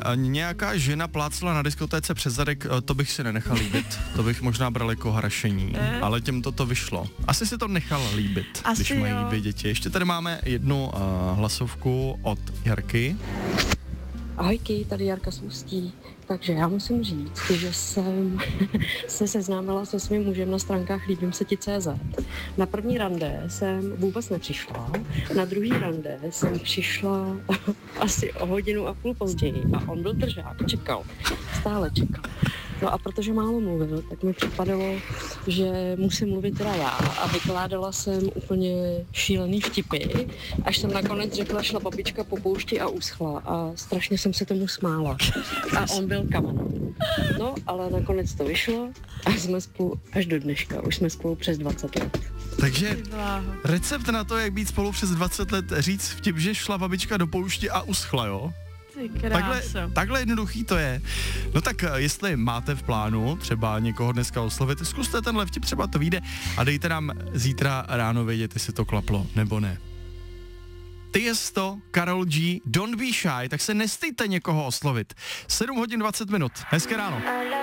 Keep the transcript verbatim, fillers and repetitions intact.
nějaká žena plácla na diskotéce přes zadek, to bych si nenechal líbit. To bych možná bral jako harašení, ale těmto to vyšlo. Asi si to nechal líbit, Asi když mají jo. dvě děti. Ještě tady máme jednu uh, hlasovku od Jarky. Ahojky, tady Jarka z Ústí. Takže já musím říct, že jsem se seznámila se svým mužem na stránkách líbím se ti tečka cé zet. Na první rande jsem vůbec nepřišla, na druhý rande jsem přišla asi o hodinu a půl později a on byl držák, čekal, stále čekal. No a protože málo mluvil, tak mi připadalo, že musím mluvit teda já a vykládala jsem úplně šílený vtipy, až jsem nakonec řekla, šla babička po poušti a uschla a strašně jsem se tomu smála. A on byl kamenem. No, ale nakonec to vyšlo a jsme spolu až do dneška, už jsme spolu přes dvacet let. Takže recept na to, jak být spolu přes dvacet let, říct vtip, že šla babička do poušti a uschla, jo? Takhle, takhle jednoduchý to je. No tak jestli máte v plánu třeba někoho dneska oslovit, zkuste tenhle vtip, třeba to vyjde a dejte nám zítra ráno vědět, jestli to klaplo nebo ne. Tiesto, Karol G, Don't Be Shy, tak se nestýďte někoho oslovit. sedm hodin dvacet minut, hezké ráno.